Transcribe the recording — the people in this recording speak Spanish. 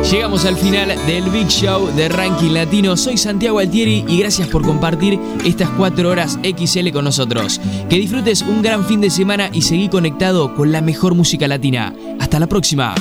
Llegamos al final del Big Show de Ranking Latino. Soy Santiago Altieri y gracias por compartir estas 4 horas XL con nosotros. Que disfrutes un gran fin de semana y seguí conectado con la mejor música latina. Hasta la próxima.